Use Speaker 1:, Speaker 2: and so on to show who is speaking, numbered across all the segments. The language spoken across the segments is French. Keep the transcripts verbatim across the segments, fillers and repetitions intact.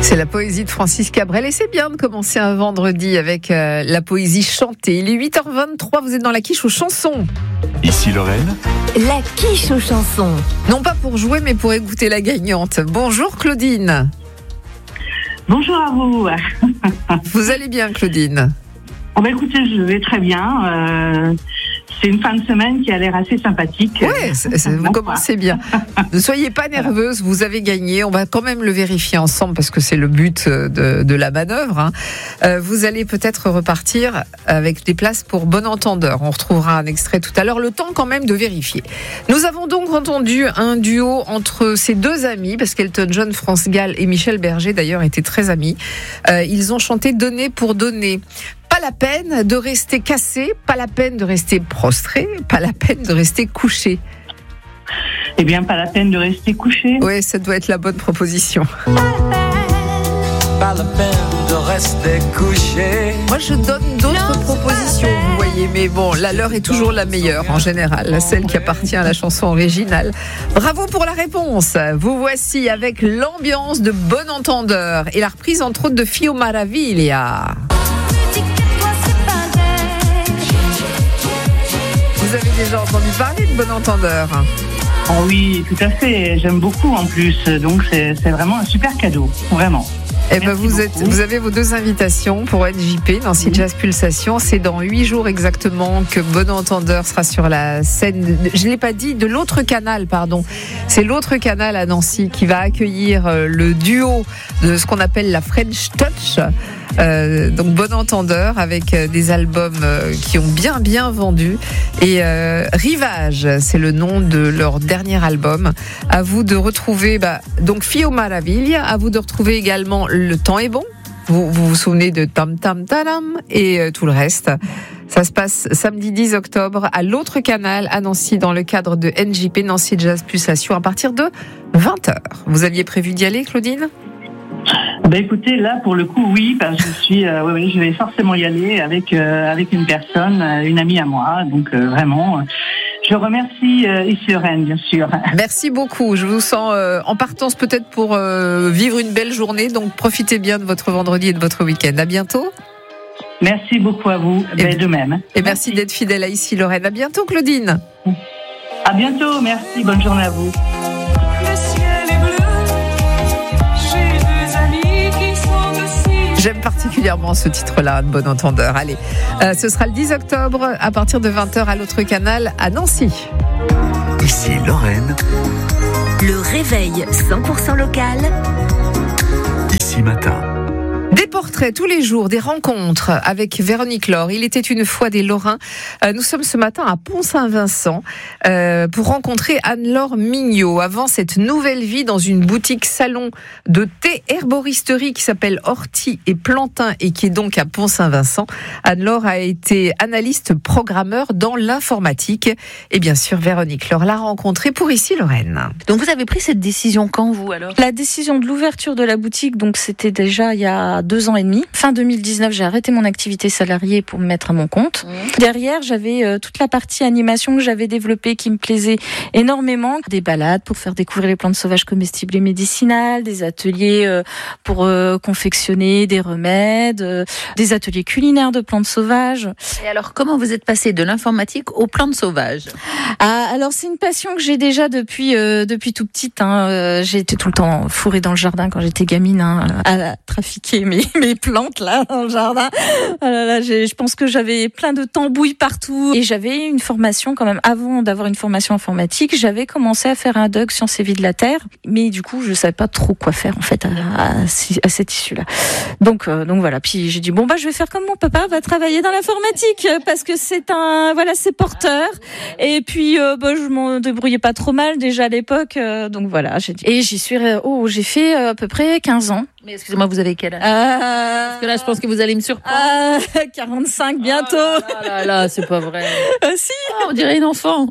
Speaker 1: C'est la poésie de Francis Cabrel et c'est bien de commencer un vendredi avec euh, la poésie chantée. Il est huit heures vingt-trois, vous êtes dans la quiche aux chansons.
Speaker 2: Ici Lorraine.
Speaker 3: La quiche aux chansons.
Speaker 1: Non pas pour jouer mais pour écouter la gagnante. Bonjour Claudine.
Speaker 4: Bonjour à vous.
Speaker 1: Vous allez bien Claudine?
Speaker 4: Oh bah écoutez, je vais très bien. Euh, c'est une fin de semaine qui a l'air assez sympathique.
Speaker 1: Oui, vous commencez bien. Ne soyez pas nerveuse, vous avez gagné. On va quand même le vérifier ensemble parce que c'est le but de, de la manœuvre. Hein. Euh, vous allez peut-être repartir avec des places pour Bon Entendeur. On retrouvera un extrait tout à l'heure. Le temps quand même de vérifier. Nous avons donc entendu un duo entre ces deux amis, parce qu'Elton John, France Gall et Michel Berger d'ailleurs étaient très amis. Euh, ils ont chanté Donner pour donner. Pas la peine de rester cassé, pas la peine de rester prostré, pas la peine de rester couché.
Speaker 4: Eh bien, pas la peine de rester couché.
Speaker 1: Oui, ça doit être la bonne proposition.
Speaker 5: Pas la peine de rester couché.
Speaker 1: Moi, je donne d'autres propositions, vous voyez, mais bon, la leur est toujours la meilleure en général, celle qui appartient à la chanson originale. Bravo pour la réponse. Vous voici avec l'ambiance de Bon Entendeur et la reprise entre autres de Fio Maraviglia. Vous avez déjà entendu parler de Bon Entendeur?
Speaker 4: Oh oui, tout à fait. J'aime beaucoup en plus. Donc c'est, c'est vraiment un super cadeau, vraiment.
Speaker 1: Eh ben vous, êtes, vous avez vos deux invitations pour N J P, Nancy Jazz Pulsation. C'est dans huit jours exactement que Bon Entendeur sera sur la scène. Je ne l'ai pas dit, de l'autre canal, pardon. C'est l'autre canal à Nancy qui va accueillir le duo de ce qu'on appelle la French Touch. Euh, donc Bon Entendeur avec euh, des albums euh, qui ont bien bien vendu et euh, Rivage, c'est le nom de leur dernier album. À vous de retrouver bah, donc Fio Maraviglia, à vous de retrouver également Le Temps est bon. Vous vous, vous souvenez de Tam Tam Tadam et euh, tout le reste. Ça se passe samedi dix octobre à l'autre canal à Nancy dans le cadre de N J P, Nancy Jazz Pulsation, à partir de vingt heures. Vous aviez prévu d'y aller, Claudine?
Speaker 4: Ben écoutez, là pour le coup oui, parce que je suis, euh, oui, oui, je vais forcément y aller avec euh, avec une personne, une amie à moi. Donc euh, vraiment, je remercie euh, ici Lorraine, bien sûr.
Speaker 1: Merci beaucoup. Je vous sens euh, en partance peut-être pour euh, vivre une belle journée. Donc profitez bien de votre vendredi et de votre week-end. À bientôt.
Speaker 4: Merci beaucoup à vous.
Speaker 1: Et,
Speaker 4: ben, de même.
Speaker 1: Et merci, merci d'être fidèle à Ici Lorraine. À bientôt Claudine.
Speaker 4: À bientôt. Merci. Bonne journée à vous.
Speaker 1: J'aime particulièrement ce titre-là de Bon Entendeur. Allez, euh, ce sera le dix octobre à partir de vingt heures à l'autre canal à Nancy.
Speaker 2: Ici Lorraine.
Speaker 3: Le réveil cent pour cent local.
Speaker 2: Ici Matin.
Speaker 1: Des portraits tous les jours, des rencontres avec Véronique Laure. Il était une fois des Lorrains. Euh, nous sommes ce matin à Pont-Saint-Vincent euh, pour rencontrer Anne-Laure Mignot. Avant cette nouvelle vie dans une boutique salon de thé herboristerie qui s'appelle Horty et Plantin et qui est donc à Pont-Saint-Vincent, Anne-Laure a été analyste programmeur dans l'informatique. Et bien sûr, Véronique Laure l'a rencontrée pour Ici Lorraine.
Speaker 6: Donc vous avez pris cette décision quand, vous alors?
Speaker 7: La décision de l'ouverture de la boutique, donc c'était déjà il y a deux ans et demi. Fin deux mille dix-neuf, j'ai arrêté mon activité salariée pour me mettre à mon compte. Mmh. Derrière, j'avais euh, toute la partie animation que j'avais développée qui me plaisait énormément. Des balades pour faire découvrir les plantes sauvages comestibles et médicinales, des ateliers euh, pour euh, confectionner des remèdes, euh, des ateliers culinaires de plantes sauvages.
Speaker 6: Et alors, comment vous êtes passé de l'informatique aux plantes sauvages?
Speaker 7: Ah, alors c'est une passion que j'ai déjà depuis euh, depuis tout petite. Hein. Euh, j'ai été tout le temps fourrée dans le jardin quand j'étais gamine, hein, à trafiquer mes mes plantes là dans le jardin. Ah là là, j'ai, je pense que j'avais plein de tambouilles partout et j'avais une formation quand même avant d'avoir une formation informatique. J'avais commencé à faire un doc sciences et vie de la terre, mais du coup je savais pas trop quoi faire en fait à, à, à cette issue-là. Donc euh, donc voilà. Puis j'ai dit bon bah je vais faire comme mon papa, va travailler dans l'informatique parce que c'est un voilà c'est porteur. Et puis euh, bah je m'en débrouillais pas trop mal déjà à l'époque. Euh, donc voilà j'ai dit et j'y suis oh j'ai fait euh, à peu près quinze ans.
Speaker 6: Mais excusez-moi, vous avez quel âge?
Speaker 7: euh,
Speaker 6: Parce que là, je pense que vous allez me surprendre.
Speaker 7: Euh, quarante-cinq bientôt.
Speaker 6: Oh là là, là c'est pas vrai.
Speaker 7: Euh, si.
Speaker 6: Oh, on dirait une enfant.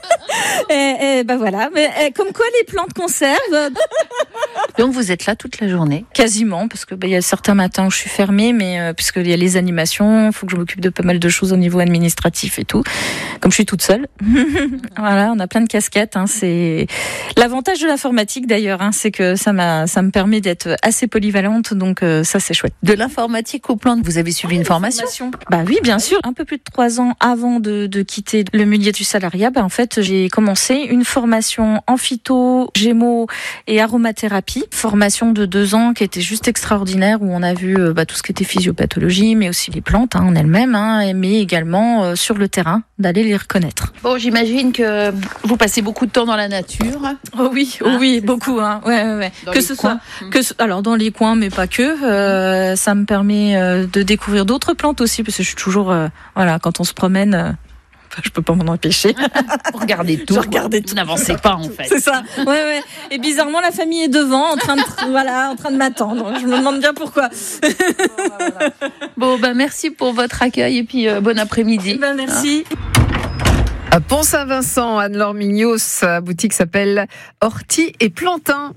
Speaker 7: et, et ben voilà. Mais et, comme quoi les plantes conservent.
Speaker 6: Donc vous êtes là toute la journée?
Speaker 7: Quasiment, parce que ben, y a certains matins où je suis fermée, mais euh, puisqu'il y a les animations, il faut que je m'occupe de pas mal de choses au niveau administratif et tout. Comme je suis toute seule. Voilà, on a plein de casquettes. Hein, c'est l'avantage de l'informatique d'ailleurs, hein, c'est que ça m'a, ça me permet d'être assez polyvalente. polyvalente, donc euh, ça c'est chouette.
Speaker 6: De l'informatique aux plantes, vous avez suivi une formation,
Speaker 7: formation Bah oui, bien sûr. Un peu plus de trois ans avant de, de quitter le milieu du salariat, bah en fait j'ai commencé une formation en phyto, gémeaux et aromathérapie. Formation de deux ans qui était juste extraordinaire, où on a vu euh, bah, tout ce qui était physiopathologie, mais aussi les plantes hein, en elles-mêmes, hein, mais également euh, sur le terrain, d'aller les reconnaître.
Speaker 6: Bon, j'imagine que vous passez beaucoup de temps dans la nature.
Speaker 7: Oh oui, oh
Speaker 6: Hein,
Speaker 7: oui,
Speaker 6: c'est
Speaker 7: beaucoup. Hein. Ouais, ouais, ouais.
Speaker 6: Dans
Speaker 7: Que
Speaker 6: les
Speaker 7: ce
Speaker 6: coins.
Speaker 7: soit, que ce- alors dans les coins, mais pas que. Euh, ça me permet euh, de découvrir d'autres plantes aussi, parce que je suis toujours, euh, voilà, quand on se promène, euh, je peux pas m'en empêcher.
Speaker 6: Vous regardez tout.
Speaker 7: Je regardais
Speaker 6: Vous n'avancez pas, en fait.
Speaker 7: C'est ça. Ouais, ouais. Et bizarrement, la famille est devant, en train de, voilà, en train de m'attendre. Je me demande bien pourquoi.
Speaker 6: Bon, bah, merci pour votre accueil et puis euh, bon après-midi.
Speaker 7: Ben, merci.
Speaker 1: À Pont-Saint-Vincent, Anne-Laure Mignos, sa boutique s'appelle Horty et Plantin.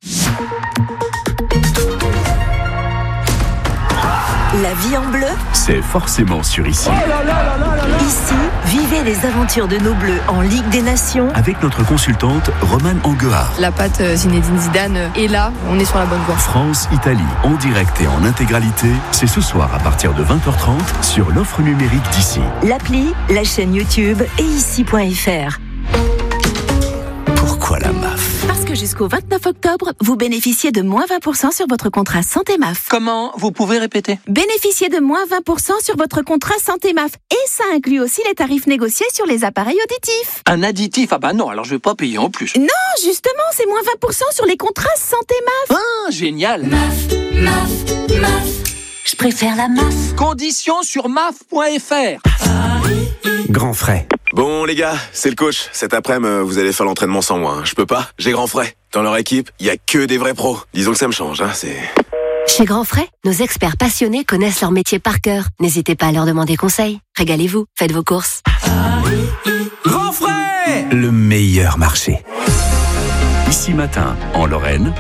Speaker 3: La vie en bleu,
Speaker 2: C'est forcément sur Ici.
Speaker 3: ici, vivez les aventures de nos bleus en Ligue des Nations.
Speaker 2: Avec notre consultante Romane Anguehard.
Speaker 8: La patte Zinedine Zidane est là, on est sur la bonne voie.
Speaker 2: France-Italie, en direct et en intégralité, c'est ce soir à partir de vingt heures trente sur l'offre numérique d'Ici.
Speaker 3: L'appli, la chaîne YouTube et ici point f r.
Speaker 2: Pourquoi la M A F?
Speaker 9: Parce que jusqu'au vingt-neuf octobre, vous bénéficiez de moins vingt pour cent sur votre contrat Santé M A F.
Speaker 5: Comment? Vous pouvez répéter?
Speaker 9: Bénéficiez de moins vingt pour cent sur votre contrat Santé M A F. Et ça inclut aussi les tarifs négociés sur les appareils auditifs.
Speaker 5: Un additif? Ah bah non, alors je vais pas payer en plus.
Speaker 9: Non, justement, c'est moins vingt pour cent sur les contrats Santé M A F.
Speaker 5: Ah, génial!
Speaker 3: Je préfère la M A F.
Speaker 5: Conditions sur M A F point f r.
Speaker 10: Grand frais.
Speaker 11: Bon les gars, c'est le coach. Cet après-midi, vous allez faire l'entraînement sans moi. hein. Je peux pas, j'ai grand frais. Dans leur équipe, il y a que des vrais pros. Disons que ça me change, hein, c'est...
Speaker 3: Chez Grand Frais, nos experts passionnés connaissent leur métier par cœur. N'hésitez pas à leur demander conseil. Régalez-vous, faites vos courses.
Speaker 10: Grand frais. Le meilleur marché.
Speaker 2: Ici matin, en Lorraine,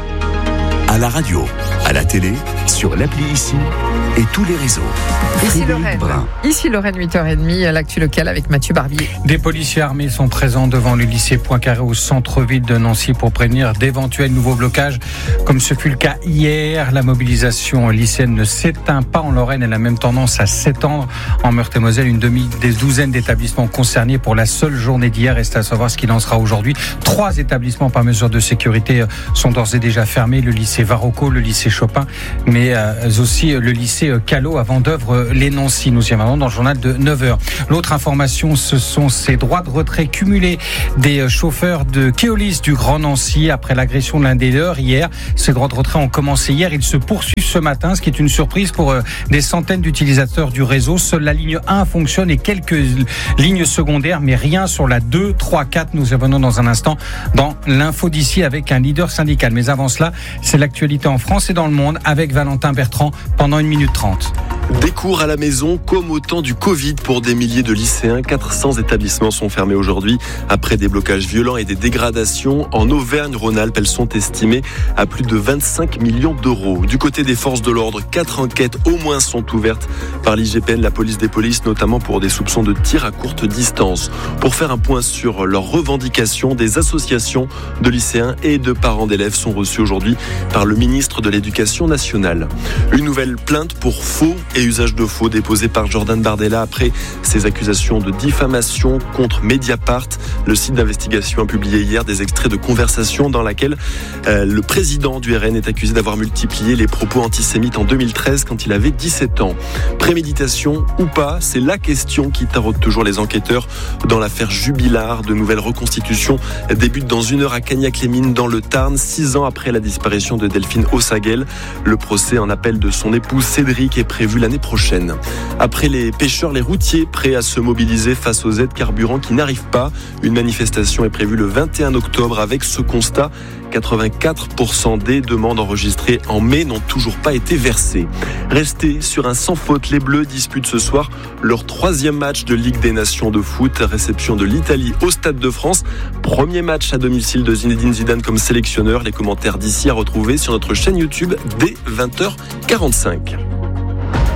Speaker 2: à la radio, à la télé, sur l'appli Ici et tous les réseaux.
Speaker 1: Ici
Speaker 2: Frédéric
Speaker 1: Lorraine.
Speaker 2: Brun.
Speaker 1: Ici Lorraine, huit heures trente, l'actu locale avec Mathieu Barbier.
Speaker 12: Des policiers armés sont présents devant le lycée Poincaré au centre-ville de Nancy pour prévenir d'éventuels nouveaux blocages, comme ce fut le cas hier. La mobilisation lycéenne ne s'éteint pas en Lorraine, elle a même tendance à s'étendre en Meurthe-et-Moselle. Une demi des douzaines d'établissements concernés pour la seule journée d'hier. Reste à savoir ce qu'il en sera aujourd'hui. Trois établissements par mesure de sécurité sont d'ores et déjà fermés. Le lycée Varocco, le lycée Chopin, mais aussi le lycée Callot à Vendeuvre-les-Nancy. Nous y reviendrons dans le journal de neuf heures. L'autre information, ce sont ces droits de retrait cumulés des chauffeurs de Keolis du Grand Nancy après l'agression de l'un des leurs hier. Ces droits de retrait ont commencé hier. Ils se poursuivent ce matin, ce qui est une surprise pour des centaines d'utilisateurs du réseau. Seule la ligne un fonctionne et quelques lignes secondaires, mais rien sur la deux, trois, quatre. Nous y revenons dans un instant dans l'info d'ici avec un leader syndical. Mais avant cela, c'est l'actualité en France et dans le monde avec Valentin Bertrand pendant une minute trente.
Speaker 13: Des cours à la maison comme au temps du Covid pour des milliers de lycéens. quatre cents établissements sont fermés aujourd'hui après des blocages violents et des dégradations. En Auvergne-Rhône-Alpes, elles sont estimées à plus de vingt-cinq millions d'euros. Du côté des forces de l'ordre, quatre enquêtes au moins sont ouvertes par l'I G P N, la police des polices, notamment pour des soupçons de tir à courte distance. Pour faire un point sur leurs revendications, des associations de lycéens et de parents d'élèves sont reçues aujourd'hui par le ministre de l'Éducation nationale. Une nouvelle plainte pour faux et usage de faux déposé par Jordan Bardella après ses accusations de diffamation contre Mediapart. Le site d'investigation a publié hier des extraits de conversations dans laquelle euh, le président du R N est accusé d'avoir multiplié les propos antisémites en deux mille treize quand il avait dix-sept ans. Préméditation ou pas, c'est la question qui taraude toujours les enquêteurs dans l'affaire Jubilard. De nouvelles reconstitutions débutent dans une heure à Cagnac-les-Mines dans le Tarn, six ans après la disparition de Delphine Ossaguel. Le procès en appel de son époux Cédric est prévu l'année prochaine. Après les pêcheurs, les routiers prêts à se mobiliser face aux aides carburant qui n'arrivent pas. Une manifestation est prévue le vingt et un octobre avec ce constat. quatre-vingt-quatre pour cent des demandes enregistrées en mai n'ont toujours pas été versées. Restés sur un sans faute, les Bleus disputent ce soir leur troisième match de Ligue des Nations de foot. Réception de l'Italie au Stade de France. Premier match à domicile de Zinedine Zidane comme sélectionneur. Les commentaires d'ici à retrouver sur notre chaîne YouTube dès vingt heures quarante-cinq.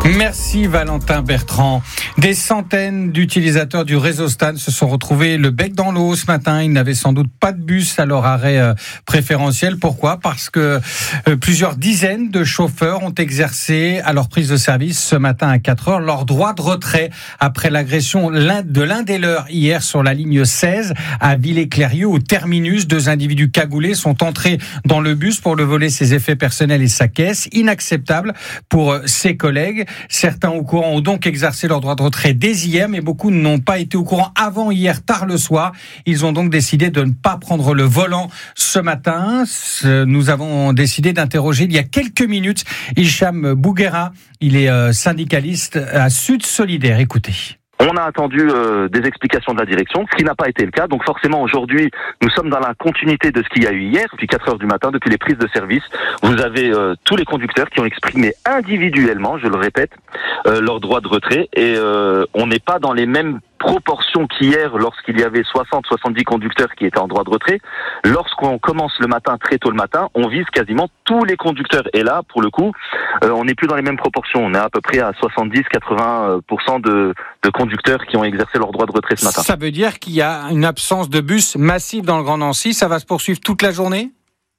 Speaker 12: Merci Valentin Bertrand. Des centaines d'utilisateurs du réseau Stan se sont retrouvés le bec dans l'eau ce matin. Ils n'avaient sans doute pas de bus à leur arrêt euh, préférentiel. Pourquoi ? Parce que euh, plusieurs dizaines de chauffeurs ont exercé à leur prise de service ce matin à quatre heures leur droit de retrait après l'agression de l'un des leurs hier sur la ligne seize à Villers-Clérieux au terminus. Deux individus cagoulés sont entrés dans le bus pour le voler ses effets personnels et sa caisse. Inacceptable pour euh, ses collègues. Certains au courant ont donc exercé leur droit de retrait dès hier, mais beaucoup n'ont pas été au courant avant hier tard le soir. Ils ont donc décidé de ne pas prendre le volant ce matin. Nous avons décidé d'interroger il y a quelques minutes Hicham Bouguera. Il est syndicaliste à Sud Solidaire. Écoutez.
Speaker 14: On a attendu euh, des explications de la direction, ce qui n'a pas été le cas. Donc forcément, aujourd'hui, nous sommes dans la continuité de ce qu'il y a eu hier, depuis quatre heures du matin, depuis les prises de service. Vous avez euh, tous les conducteurs qui ont exprimé individuellement, je le répète, euh, leur droit de retrait. Et euh, on n'est pas dans les mêmes proportion qu'hier, lorsqu'il y avait soixante à soixante-dix conducteurs qui étaient en droit de retrait. Lorsqu'on commence le matin, très tôt le matin, on vise quasiment tous les conducteurs. Et là, pour le coup, euh, on n'est plus dans les mêmes proportions. On est à peu près à soixante-dix à quatre-vingts pour cent de, de conducteurs qui ont exercé leur droit de retrait ce matin.
Speaker 12: Ça veut dire qu'il y a une absence de bus massive dans le Grand Nancy. Ça va se poursuivre toute la journée ?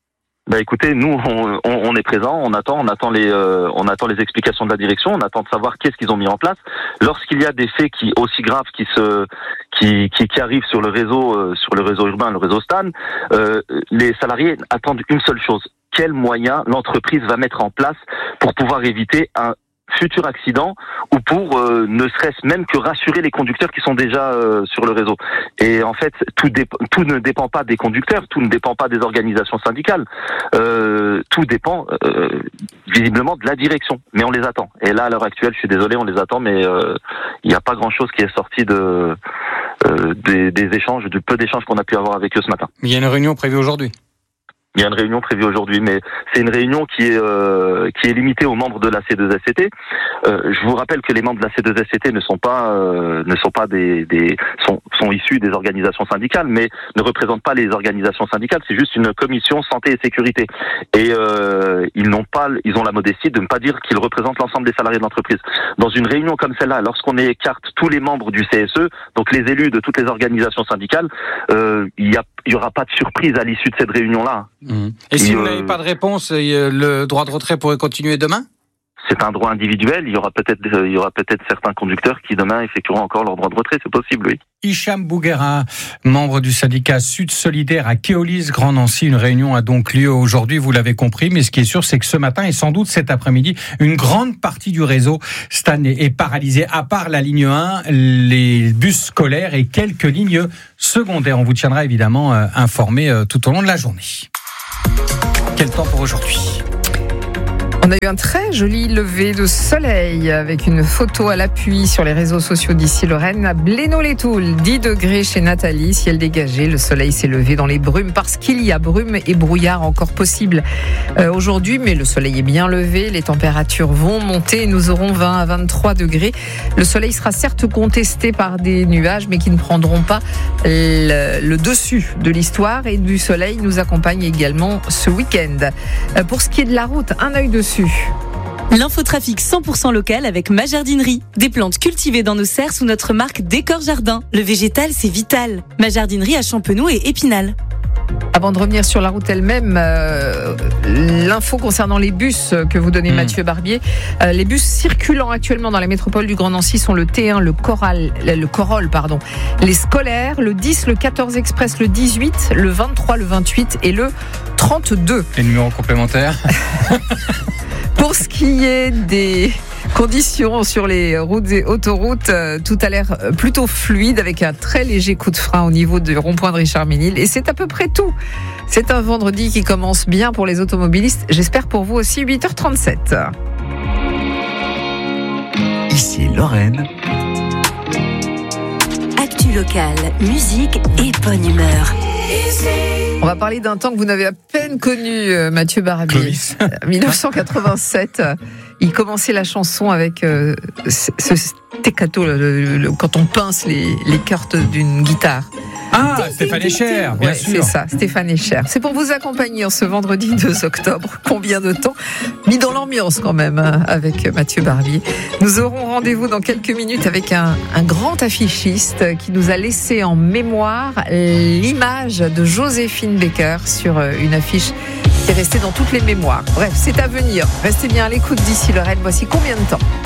Speaker 14: Bah écoutez, nous on, on, on est présent, on attend, on attend les, euh, on attend les explications de la direction, on attend de savoir qu'est-ce qu'ils ont mis en place. Lorsqu'il y a des faits qui aussi graves qui se, qui, qui, qui arrivent sur le réseau, euh, sur le réseau urbain, le réseau Stan, euh, les salariés attendent une seule chose: quels moyens l'entreprise va mettre en place pour pouvoir éviter un futur accident, ou pour euh, ne serait-ce même que rassurer les conducteurs qui sont déjà euh, sur le réseau. Et en fait, tout, dép- tout ne dépend pas des conducteurs, tout ne dépend pas des organisations syndicales, euh, tout dépend euh, visiblement de la direction. Mais on les attend. Et là, à l'heure actuelle, je suis désolé, on les attend, mais il euh, n'y a pas grand-chose qui est sorti de euh, des, des échanges, du peu d'échanges qu'on a pu avoir avec eux ce matin.
Speaker 12: Il y a une réunion prévue aujourd'hui.
Speaker 14: Il y a une réunion prévue aujourd'hui, mais c'est une réunion qui est euh, qui est limitée aux membres de la C deux S C T. Euh, je vous rappelle que les membres de la C deux S C T ne sont pas euh, ne sont pas des, des sont sont issus des organisations syndicales, mais ne représentent pas les organisations syndicales. C'est juste une commission santé et sécurité. Et euh, ils n'ont pas, ils ont la modestie de ne pas dire qu'ils représentent l'ensemble des salariés de l'entreprise. Dans une réunion comme celle-là, lorsqu'on écarte tous les membres du C S E, donc les élus de toutes les organisations syndicales, euh, il y a il y aura pas de surprise à l'issue de cette réunion-là.
Speaker 12: Mmh. Et si Et vous euh, n'avez pas de réponse, le droit de retrait pourrait continuer demain ?
Speaker 14: C'est un droit individuel. Il y aura peut-être, il y aura peut-être certains conducteurs qui demain effectueront encore leur droit de retrait. C'est possible, oui.
Speaker 12: Hicham Bouguera, membre du syndicat Sud Solidaire à Keolis, Grand Nancy. Une réunion a donc lieu aujourd'hui, vous l'avez compris. Mais ce qui est sûr, c'est que ce matin et sans doute cet après-midi, une grande partie du réseau Stan est paralysée. À part la ligne un, les bus scolaires et quelques lignes secondaires. On vous tiendra évidemment informé tout au long de la journée. Quel temps pour aujourd'hui ?
Speaker 1: On a eu un très joli lever de soleil avec une photo à l'appui sur les réseaux sociaux d'ici Lorraine à Blénaud-les-Toules. dix degrés chez Nathalie, ciel dégagé. Le soleil s'est levé dans les brumes parce qu'il y a brume et brouillard encore possible euh, aujourd'hui. Mais le soleil est bien levé, les températures vont monter. Nous aurons vingt à vingt-trois degrés. Le soleil sera certes contesté par des nuages, mais qui ne prendront pas le, le dessus de l'histoire. Et du soleil nous accompagne également ce week-end. Euh, pour ce qui est de la route, un œil dessus.
Speaker 15: L'infotrafic cent pour cent local avec Ma Jardinerie. Des plantes cultivées dans nos serres sous notre marque Décor Jardin. Le végétal, c'est vital. Ma Jardinerie à Champenoux et Épinal.
Speaker 1: Avant de revenir sur la route elle-même, euh, l'info concernant les bus que vous donnez, mmh. Mathieu Barbier. Euh, les bus circulant actuellement dans la métropole du Grand Nancy sont le T un, le Coral, le Corolle, pardon, les scolaires, le dix, le quatorze Express, le dix-huit, le vingt-trois, le vingt-huit et le trente-deux.
Speaker 12: Les numéros complémentaires.
Speaker 1: Pour ce qui est des conditions sur les routes et autoroutes, tout a l'air plutôt fluide avec un très léger coup de frein au niveau du rond-point de Richard-Ménil. Et c'est à peu près tout. C'est un vendredi qui commence bien pour les automobilistes. J'espère pour vous aussi. huit heures trente-sept.
Speaker 2: Ici Lorraine. Actu
Speaker 3: locale, musique et bonne humeur.
Speaker 1: On va parler d'un temps que vous n'avez à peine connu, Mathieu Barbier. dix-neuf cent quatre-vingt-sept, il commençait la chanson avec euh, ce staccato, le, le, le, quand on pince les, les cordes d'une guitare.
Speaker 12: Ah, Stéphane Echer, bien
Speaker 1: ouais,
Speaker 12: sûr.
Speaker 1: C'est ça, Stéphane Echer. C'est pour vous accompagner en ce vendredi deux octobre. Combien de temps mis dans l'ambiance quand même avec Mathieu Barbier. Nous aurons rendez-vous dans quelques minutes avec un, un grand affichiste qui nous a laissé en mémoire l'image de Joséphine Baker sur une affiche qui est restée dans toutes les mémoires. Bref, c'est à venir. Restez bien à l'écoute d'ici Lorraine. Voici Combien de temps ?